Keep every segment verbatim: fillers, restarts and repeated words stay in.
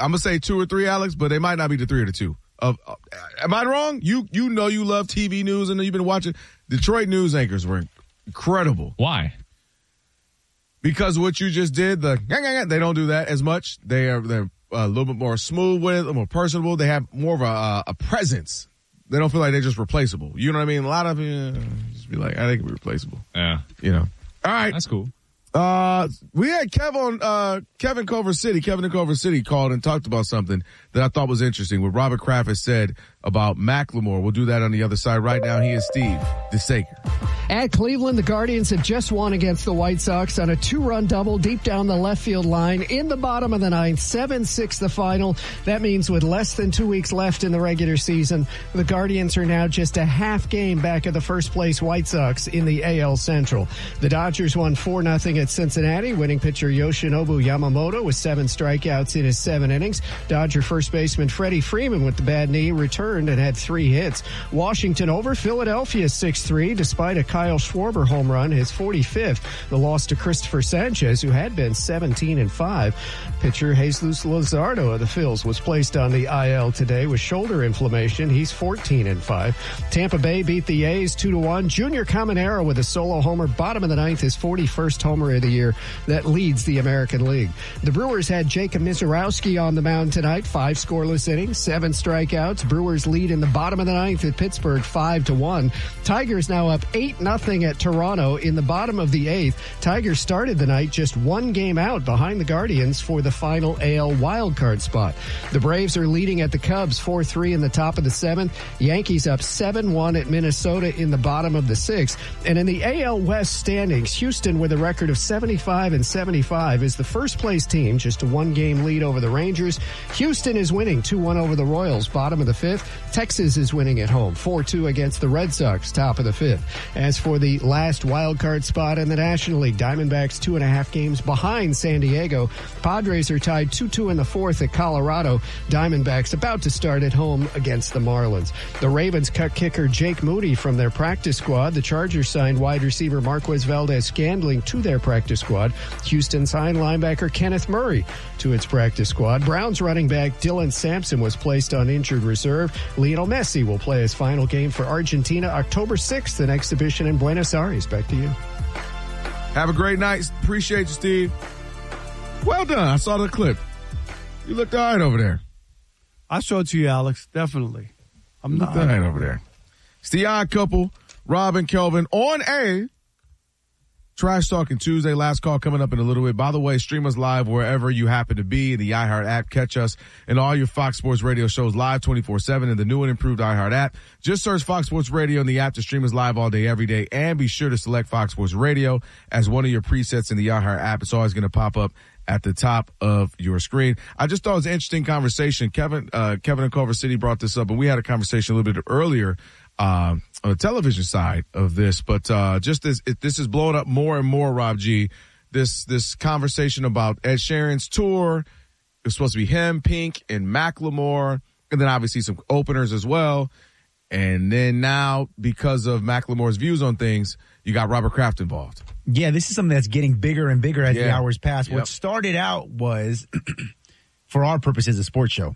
I'm going to say two or three, Alex, but they might not be the three or the two. Of, uh, am I wrong? You you know you love T V news and you've been watching. Detroit news anchors were incredible. Why? Because what you just did, the they don't do that as much. They are they're a little bit more smooth with it, a little more personable. They have more of a, a presence. They don't feel like they're just replaceable. You know what I mean? A lot of uh, just be like, I think we're replaceable. Yeah. You know. All right. That's cool. Uh, we had Kevin, uh, Kevin Culver City, Kevin in Culver City called and talked about something that I thought was interesting. What Robert Kraft has said about Macklemore. We'll do that on the other side. Right now, he is Steve DeSaker. At Cleveland, the Guardians have just won against the White Sox on a two-run double deep down the left field line in the bottom of the ninth. seven six the final. That means with less than two weeks left in the regular season, the Guardians are now just a half game back of the first-place White Sox in the A L Central. The Dodgers won four nothing at Cincinnati. Winning pitcher Yoshinobu Yamamoto with seven strikeouts in his seven innings. Dodger first baseman Freddie Freeman with the bad knee returned and had three hits. Washington over Philadelphia six three despite a Kyle Schwarber home run, his forty-fifth. The loss to Christopher Sanchez, who had been seventeen and five. Pitcher Jesus Luzardo of the Phils was placed on the I L today with shoulder inflammation. He's fourteen and five. Tampa Bay beat the A's two to one. Junior Caminero with a solo homer, bottom of the ninth, his forty-first homer of the year. That leads the American League. The Brewers had Jacob Misiorowski on the mound tonight. Five scoreless innings, seven strikeouts. Brewers lead in the bottom of the ninth at Pittsburgh five to one. Tigers now up eight nothing at Toronto in the bottom of the eighth. Tigers started the night just one game out behind the Guardians for the final A L wildcard spot. The Braves are leading at the Cubs four three in the top of the seventh. Yankees up seven one at Minnesota in the bottom of the sixth. And in the A L West standings, Houston with a record of seventy-five and seventy-five is the first place team, just a one game lead over the Rangers. Houston is winning two one over the Royals, bottom of the fifth. Texas is winning at home four two against the Red Sox, top of the fifth. As for the last wild card spot in the National League, Diamondbacks two and a half games behind San Diego. Padres are tied two two in the fourth at Colorado. Diamondbacks about to start at home against the Marlins. The Ravens cut kicker Jake Moody from their practice squad. The Chargers signed wide receiver Marquez Valdez-Scantling to their practice squad. Houston signed linebacker Kenneth Murray to its practice squad. Browns running back Dylan Sampson was placed on injured reserve. Lionel Messi will play his final game for Argentina October sixth, an exhibition in Buenos Aires. Back to you. Have a great night. Appreciate you, Steve. Well done. I saw the clip. You looked all right over there. I showed it to you, Alex. Definitely. I'm you not all right over there. It's the Odd Couple, Rob and Kelvin on a Trash Talking Tuesday. Last call coming up in a little bit. By the way, stream us live wherever you happen to be in the iHeart app. Catch us and all your Fox Sports Radio shows live twenty-four seven in the new and improved iHeart app. Just search Fox Sports Radio in the app to stream us live all day, every day. And be sure to select Fox Sports Radio as one of your presets in the iHeart app. It's always going to pop up at the top of your screen. I just thought it was an interesting conversation. Kevin, uh, Kevin in Culver City brought this up, and we had a conversation a little bit earlier Uh, on the television side of this, but uh, just as it, this is blowing up more and more, Rob G, this this conversation about Ed Sheeran's tour. It's supposed to be him, Pink, and Macklemore, and then obviously some openers as well. And then now, because of Macklemore's views on things, you got Robert Kraft involved. Yeah, this is something that's getting bigger and bigger as yeah. the hours pass. Yep. What started out was, for our purposes, a sports show.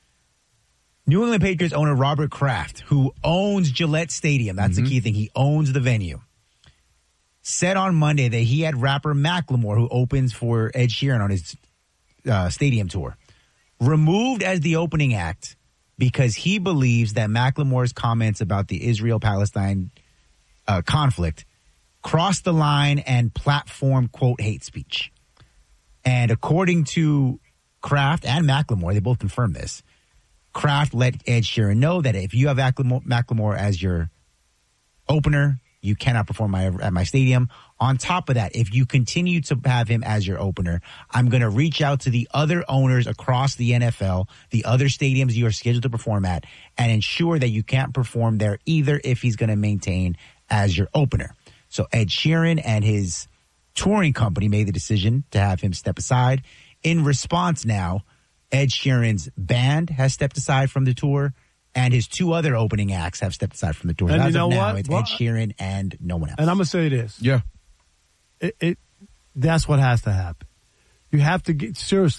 New England Patriots owner Robert Kraft, who owns Gillette Stadium, that's mm-hmm. the key thing, he owns the venue, said on Monday that he had rapper Macklemore, who opens for Ed Sheeran on his uh, stadium tour, removed as the opening act because he believes that Macklemore's comments about the Israel-Palestine uh, conflict crossed the line and platform, quote, hate speech. And according to Kraft and Macklemore, they both confirmed this, Kraft let Ed Sheeran know that if you have Macklemore as your opener, you cannot perform my, at my stadium. On top of that, if you continue to have him as your opener, I'm going to reach out to the other owners across the N F L, the other stadiums you are scheduled to perform at, and ensure that you can't perform there either if he's going to maintain as your opener. So Ed Sheeran and his touring company made the decision to have him step aside. In response now, Ed Sheeran's band has stepped aside from the tour, and his two other opening acts have stepped aside from the tour. And As you know of now, what? it's well, Ed Sheeran and no one else. And I'm going to say this. Yeah. It, it, that's what has to happen. You have to get, seriously,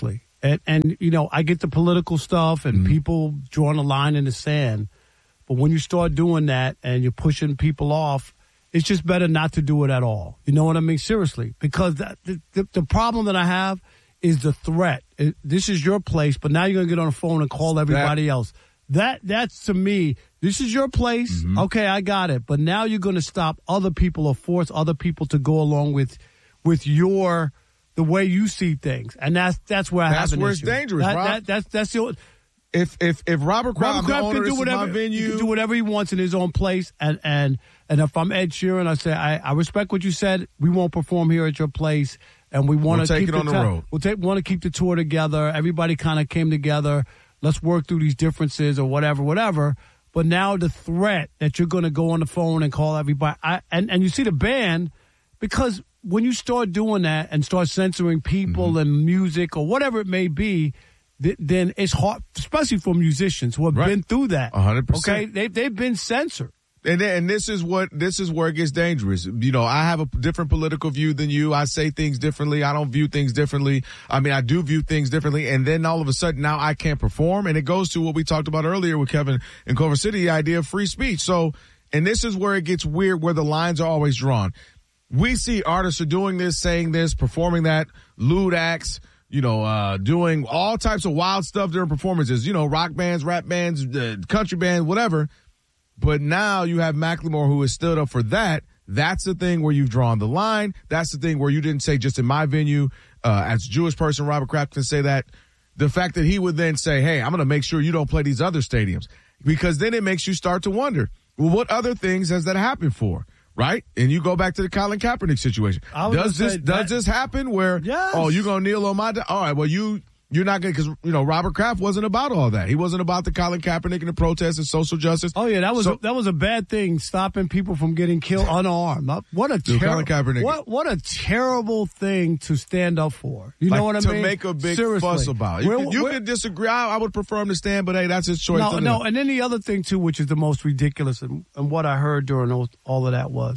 And, and you know, I get the political stuff and mm-hmm. people drawing a line in the sand. But when you start doing that and you're pushing people off, it's just better not to do it at all. You know what I mean? Seriously. Because the, the, the problem that I have is the threat. It, this is your place, but now you're going to get on the phone and call everybody that, else. That That's, to me, this is your place. Mm-hmm. Okay, I got it. But now you're going to stop other people or force other people to go along with with your the way you see things. And that's that's where I that's have an where issue. It's dangerous, that, Rob. That, that's, that's the If if if Robert Kraft, Robert Kraft can do whatever venue, he can do whatever he wants in his own place, and and and if I'm Ed Sheeran, I say I, I respect what you said. We won't perform here at your place, and we want we'll to take keep it on the t- road. We'll take want to keep the tour together. Everybody kind of came together. Let's work through these differences or whatever, whatever. But now the threat that you're going to go on the phone and call everybody, I, and and you see the band, because when you start doing that and start censoring people mm-hmm. and music or whatever it may be, then it's hard, especially for musicians who have right. been through that. one hundred percent. Okay, they they've been censored. And and this is what this is where it gets dangerous. You know, I have a different political view than you. I say things differently. I don't view things differently. I mean, I do view things differently. And then all of a sudden now I can't perform. And it goes to what we talked about earlier with Kevin in Culver City, the idea of free speech. So, and this is where it gets weird, where the lines are always drawn. We see artists are doing this, saying this, performing that, lewd acts, you know, uh, doing all types of wild stuff during performances, you know, rock bands, rap bands, uh, country bands, whatever. But now you have Macklemore who has stood up for that. That's the thing where you've drawn the line. That's the thing where you didn't say just in my venue, uh, as a Jewish person, Robert Kraft can say that. The fact that he would then say, hey, I'm going to make sure you don't play these other stadiums, because then it makes you start to wonder, well, what other things has that happened for? Right? And you go back to the Colin Kaepernick situation. Does this, that, does this happen where, yes. oh, you're going to kneel on my, de- all right, well, you, you're not going to, because, you know, Robert Kraft wasn't about all that. He wasn't about the Colin Kaepernick and the protests and social justice. Oh, yeah, that was, so, a, that was a bad thing, stopping people from getting killed unarmed. What a terrible, what, what a terrible thing to stand up for. You like know what I to mean? To make a big Seriously. fuss about. You, we're, can, you we're, can disagree. I, I would prefer him to stand, but hey, that's his choice. No, no, and then the other thing, too, which is the most ridiculous, and, and what I heard during all, all of that was,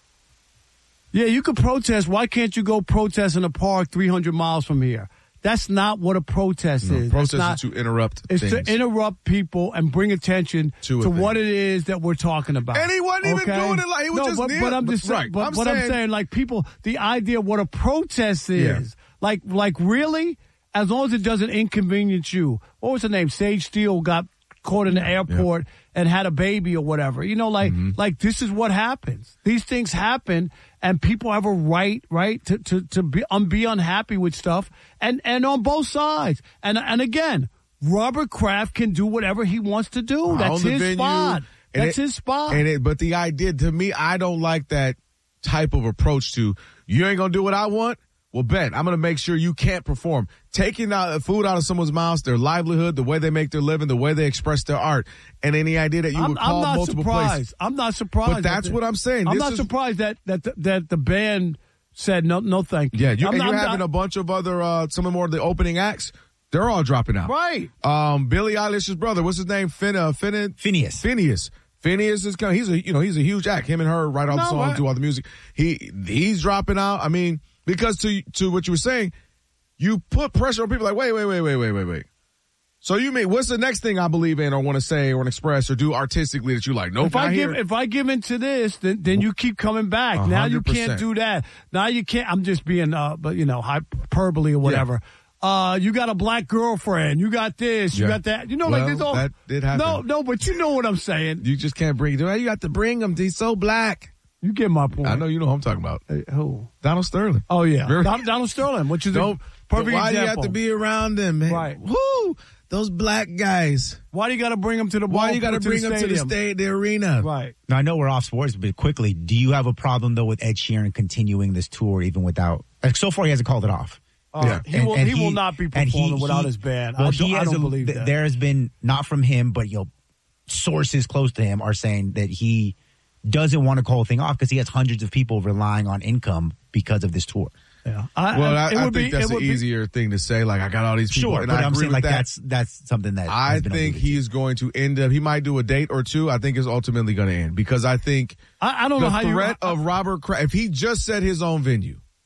yeah, you could protest. Why can't you go protest in a park three hundred miles from here? That's not what a protest no, is. Protest not, is to interrupt It's things. to interrupt people and bring attention to, to what it is that we're talking about. And he wasn't okay? even doing it like he was no, just but, near. but I'm just right. but I'm what saying, I'm saying, like people, the idea of what a protest is, yeah. like, like really, as long as it doesn't inconvenience you. What was her name? Sage Steele got caught in the airport yeah. and had a baby or whatever. You know, like, mm-hmm. like this is what happens. These things happen, and people have a right, right, to to to be um, be unhappy with stuff, and and on both sides. And and again, Robert Kraft can do whatever he wants to do. That's his venue, spot. That's it, his spot. And it, but the idea, to me, I don't like that type of approach to, you ain't gonna do what I want. Well, bet I'm going to make sure you can't perform. Taking out food out of someone's mouth, their livelihood, the way they make their living, the way they express their art, and any idea that you I'm, would call I'm not multiple surprised. places. I'm not surprised. But that's that what I'm saying. I'm this not is, surprised that that the, that the band said no, no, thank you. Yeah, you, and not, you're I'm having not, a bunch of other, uh, some of more of the opening acts. They're all dropping out. Right. Um, Billie Eilish's brother, what's his name? Fin, uh, Fin, Phineas. Phineas. Phineas is kind of, he's a, you know, he's a huge act. Him and her write all the no, songs, right. do all the music. He, he's dropping out. I mean, because to, to what you were saying, you put pressure on people like, wait, wait, wait, wait, wait, wait, wait. So you mean, what's the next thing I believe in or want to say or express or do artistically that you like? Nope, if I give, here. if I give into this, then, then you keep coming back. one hundred percent. Now you can't do that. Now you can't, I'm just being, uh, but you know, hyperbole or whatever. Yeah. Uh, you got a black girlfriend. You got this. You yeah. got that. You know, well, like this all. That did happen. No, no, but you know what I'm saying. You just can't bring, you got to bring him. He's so black. You get my point. I know you know who I'm talking about. Hey, who? Donald Sterling. Oh, yeah. Remember? Don, Donald Sterling, which is Don't, a perfect why example. do you have to be around them, man? Right. Woo! Those black guys. Why do you got to bring them to the ball? Why you got to bring the them to the state, the arena? Right. Now, I know we're off sports, but quickly, do you have a problem, though, with Ed Sheeran continuing this tour even without, like, so far he hasn't called it off? Uh, yeah. He, and, will, and he, he will not be and performing he, without he, his band. Well, I don't, I don't a, believe th- that. There has been, not from him, but, you know, sources close to him are saying that he doesn't want to call a thing off because he has hundreds of people relying on income because of this tour. Yeah. I, well, I, I, I think be, that's an easier be, thing to say. Like, I got all these people. Sure, and but I I'm agree saying with like that. that's that's something that I think he's going to end up. He might do a date or two. I think it's ultimately going to end because I think I, I don't the know how threat you, of Robert Kraft. If he just set his own venue,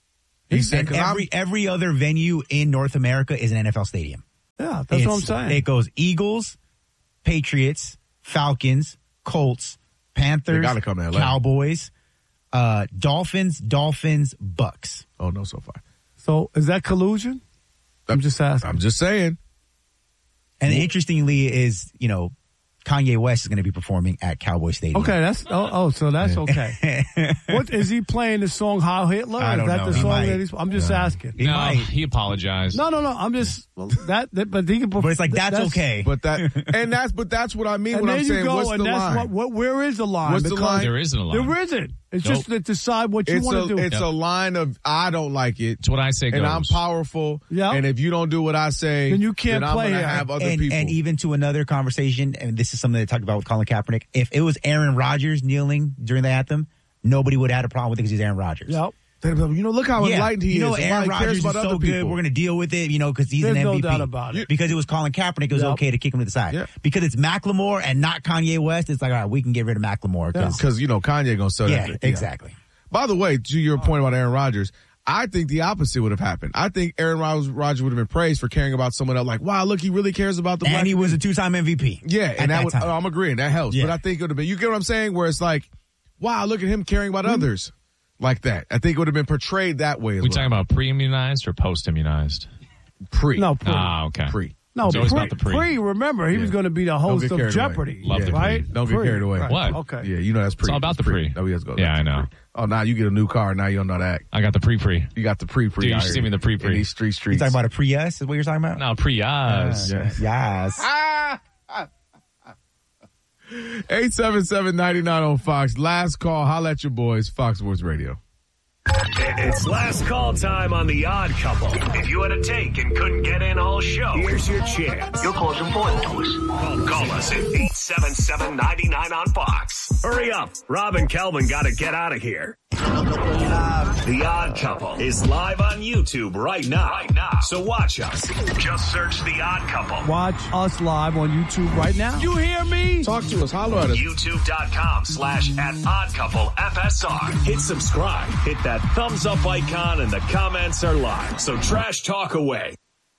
He said, And 'cause every I'm- every other venue in North America is an N F L stadium. Yeah, that's what I'm It's- saying. It goes Eagles, Patriots, Falcons, Colts, Panthers, They gotta come to L A. Cowboys, uh, Dolphins, Dolphins, Bucks. Oh, no, so far. So is that collusion? I'm just asking. I'm just saying. And interestingly is, you know, Kanye West is going to be performing at Cowboy Stadium. Okay, that's oh, oh so that's okay. What is he playing the song Heil Hitler? I don't is that know. the He song might. that he's I'm just asking. He no, might. he apologized. No, no, no. I'm just well, that, that but he can perform. But it's like, that's, okay. But that, and that's, but that's what I mean And when then I'm you saying, go, what's and the that's line? what, what where is the line? What's the Because line? There isn't a line. There isn't. It's Nope. just to decide what you It's want a, to do. it's a line of, I don't like it. It's what I say And goes. I'm powerful. Yeah. And if you don't do what I say, Then you can't then I'm play gonna here. have other and, people. and even to another conversation, and this is something they talked about with Colin Kaepernick. If it was Aaron Rodgers kneeling during the anthem, nobody would have had a problem with it because he's Aaron Rodgers. Yep. you know, look how Yeah. enlightened he you know, is. and Aaron why he cares Rodgers is about so other good. people. We're going to deal with it, you know, because he's There's an no M V P. doubt about it. Because it was Colin Kaepernick, it was Yep. okay to kick him to the side. Yeah. Because it's Macklemore and not Kanye West, it's like, all right, we can get rid of Macklemore. Cause, Because, you know, Kanye going to sell yeah, that. exactly. By the way, to your point about Aaron Rodgers, I think the opposite would have happened. I think Aaron Rodgers would have been praised for caring about someone else. Like, wow, look, he really cares about the black And he was a community. two-time M V P. Yeah, at and that, that would, time. oh, I'm agreeing. That helps. Yeah. But I think it would have been, you get what I'm saying? Where it's like, wow, look at him caring about others like that. I think it would have been portrayed that way as we well. talking about pre-immunized or post-immunized? pre. No, pre. Ah, okay. Pre. No, It's always pre, about the pre. pre, remember, he Yeah. was going to be the Don't host get of carried away. Jeopardy. Love the right? pre. Don't get carried away. Right. What? Okay. Yeah, you know that's pre. It's all about It's the pre. Oh, yes, go. Yeah, that's I the know. pre. Oh, now you get a new car. Now you don't know that. I got the pre-pre. You got the pre-pre. Dude, you out should here see me the pre-pre. in these street You streets. talking about a Prius is what you're talking about? No, pre-yas. Yes. Yes. eight seven seven, nine nine on Fox. Last call. Holla at your boys. Fox Sports Radio. It's last call time on The Odd Couple. If you had a take and couldn't get in all show, here's your chance. Your call's important to us. Call, call us at eight seven seven, nine nine on Fox. Hurry up. Rob and Kelvin got to get out of here. The Odd Couple is live on YouTube right now. Right now. So watch us. Just search The Odd Couple. Watch us live on YouTube right now. You hear me? Talk to us. Holler at us. YouTube.com slash at Odd Couple F S R. Hit subscribe. Hit that thumbs up icon and the comments are live. So trash talk away.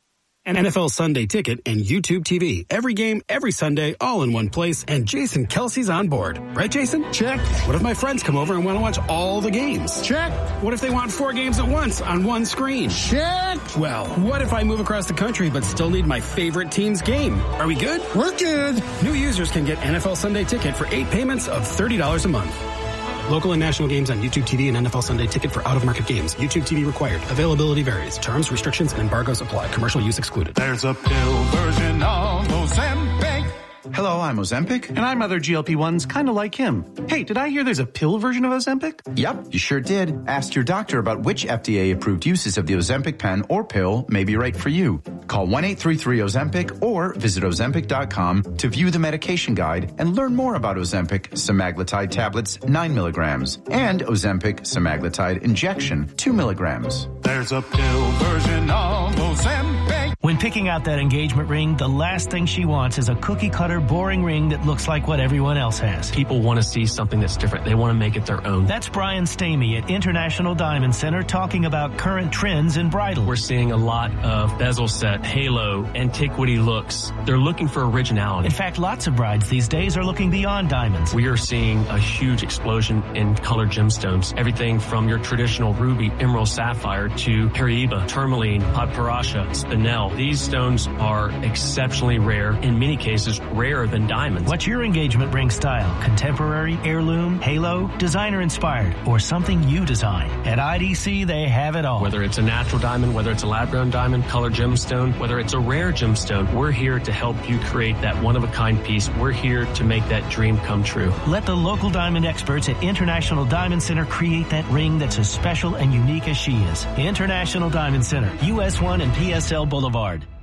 An N F L Sunday Ticket and YouTube T V. Every game, every Sunday, all in one place. And Jason Kelsey's on board. Right, Jason? Check. What if my friends come over and want to watch all the games? Check. What if they want four games at once on one screen? Check. Well, what if I move across the country but still need my favorite team's game? Are we good? We're good. New users can get N F L Sunday Ticket for eight payments of thirty dollars a month. Local and national games on YouTube T V and N F L Sunday Ticket for out-of-market games. YouTube T V required. Availability varies. Terms, restrictions, and embargoes apply. Commercial use excluded. There's a pill version of Ozempic. Hello, I'm Ozempic. And I'm other G L P ones kind of like him. Hey, did I hear there's a pill version of Ozempic? Yep, you sure did. Ask your doctor about which F D A-approved uses of the Ozempic pen or pill may be right for you. Call one eight three three Ozempic or visit Ozempic dot com to view the medication guide and learn more about Ozempic semaglutide tablets nine milligrams and Ozempic semaglutide injection two milligrams. There's a pill version of Ozempic. When picking out that engagement ring, the last thing she wants is a cookie-cutter, boring ring that looks like what everyone else has. People want to see something that's different. They want to make it their own. That's Brian Stamey at International Diamond Center talking about current trends in bridal. We're seeing a lot of bezel set, halo, antiquity looks. They're looking for originality. In fact, lots of brides these days are looking beyond diamonds. We are seeing a huge explosion in colored gemstones. Everything from your traditional ruby, emerald, sapphire to Hariba, tourmaline, paparasha, spinel. These stones are exceptionally rare, in many cases rarer than diamonds. What's your engagement ring style? Contemporary, heirloom, halo, designer inspired, or something you design? At I D C, they have it all. Whether it's a natural diamond, whether it's a lab-grown diamond, colored gemstone, whether it's a rare gemstone, we're here to help you create that one-of-a-kind piece. We're here to make that dream come true. Let the local diamond experts at International Diamond Center create that ring that's as special and unique as she is. International Diamond Center, U S one and P S L Boulevard.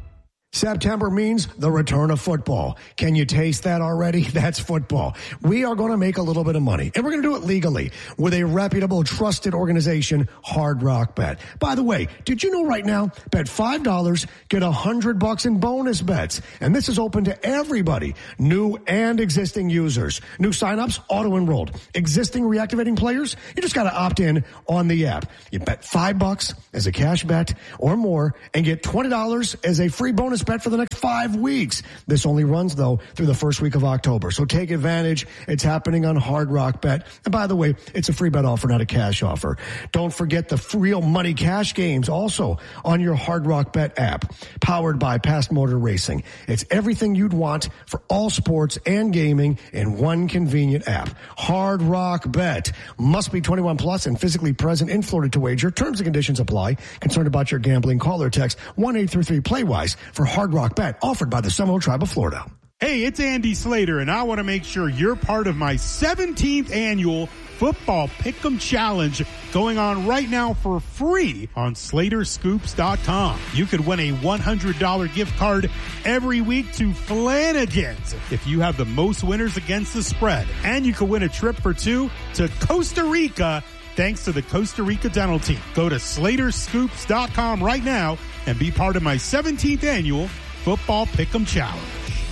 September means the return of football. Can you taste that already? That's football. We are going to make a little bit of money, and we're going to do it legally with a reputable, trusted organization, Hard Rock Bet. By the way, did you know right now, bet five dollars, get one hundred bucks in bonus bets. And this is open to everybody, new and existing users. New signups, auto-enrolled. Existing reactivating players, you just got to opt in on the app. You bet five bucks as a cash bet or more and get twenty dollars as a free bonus bet for the next five weeks. This only runs, though, through the first week of October. So take advantage. It's happening on Hard Rock Bet. And by the way, it's a free bet offer, not a cash offer. Don't forget the real money cash games also on your Hard Rock Bet app, powered by Past Motor Racing. It's everything you'd want for all sports and gaming in one convenient app. Hard Rock Bet. Must be twenty-one plus and physically present in Florida to wager. Terms and conditions apply. Concerned about your gambling? Call or text one eight three three play wise for Hard Rock Bet, offered by the Seminole Tribe of Florida. Hey, it's Andy Slater, and I want to make sure you're part of my seventeenth annual Football Pick'em Challenge going on right now for free on Slater Scoops dot com. You could win a one hundred dollars gift card every week to Flanagan's if you have the most winners against the spread. And you could win a trip for two to Costa Rica thanks to the Costa Rica Dental Team. Go to Slater Scoops dot com right now and be part of my seventeenth annual Football Pick'em Challenge.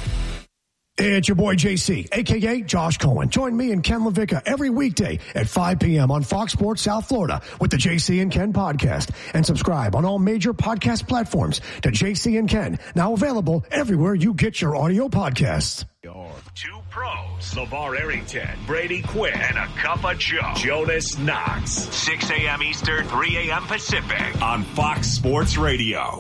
It's your boy J C, a k a. Josh Cohen. Join me and Ken LaVicka every weekday at five p.m. on Fox Sports South Florida with the J C and Ken podcast. And subscribe on all major podcast platforms to J C and Ken, now available everywhere you get your audio podcasts. Two pros, LeVar Arrington, Brady Quinn, and a cup of Joe, Jonas Knox. six a.m. Eastern, three a.m. Pacific on Fox Sports Radio.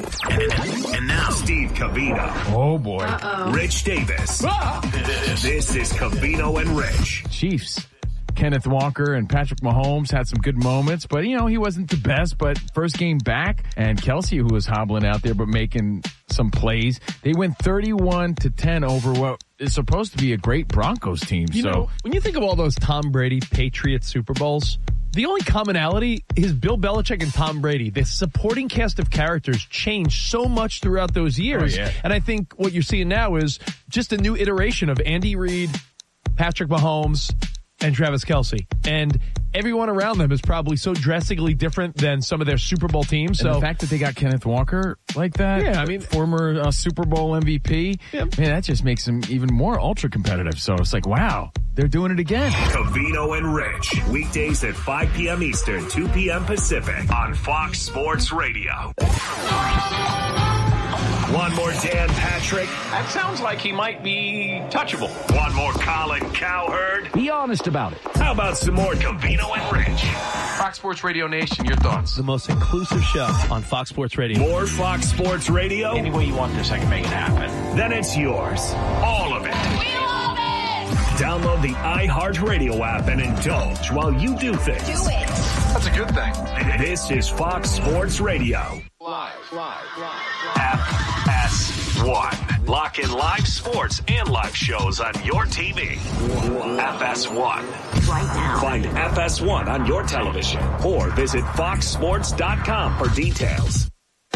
And now, Steve Covino. Oh, boy. Uh-oh. Rich Davis. Ah! This is Covino and Rich. Chiefs. Kenneth Walker and Patrick Mahomes had some good moments, but, you know, he wasn't the best. But first game back, and Kelsey, who was hobbling out there but making some plays, they went thirty-one to ten over what is supposed to be a great Broncos team. You so know, when you think of all those Tom Brady Patriots Super Bowls, the only commonality is Bill Belichick and Tom Brady. The supporting cast of characters changed so much throughout those years. Oh, yeah. And I think what you're seeing now is just a new iteration of Andy Reid, Patrick Mahomes, and Travis Kelce. And everyone around them is probably so drastically different than some of their Super Bowl teams. And so the fact that they got Kenneth Walker like that, yeah, I mean, former uh, Super Bowl M V P, yeah. Man, that just makes them even more ultra competitive. So it's like, wow, they're doing it again. Covino and Rich, weekdays at five p.m. Eastern, two p.m. Pacific on Fox Sports Radio. One more Dan Patrick. That sounds like he might be touchable. One more Colin Cowherd. Be honest about it. How about some more Covino and Rich? Fox Sports Radio Nation, your thoughts? The most inclusive show on Fox Sports Radio. More Fox Sports Radio? Any way you want this, I can make it happen. Then it's yours. All of it. We love it! Download the iHeartRadio app and indulge while you do things. Do it. That's a good thing. This is Fox Sports Radio. Live, live, live. F S one. Lock in live sports and live shows on your T V. F S one. Right now. Find F S one on your television or visit fox sports dot com for details.